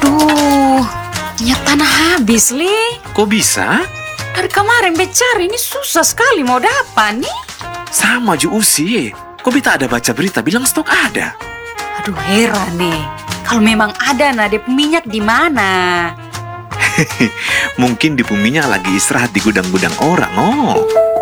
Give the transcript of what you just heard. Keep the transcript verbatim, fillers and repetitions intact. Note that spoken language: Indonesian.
Aduh, minyak tanah habis, Li. Kok bisa? Dari kemarin becari ini susah sekali mau dapat nih. Sama ju Usi. Kok beta ada baca berita bilang stok ada? Aduh, heran nih. Kalau memang ada, nah, dep minyak di mana? Mungkin di minyak lagi istirahat di gudang-gudang orang, oh.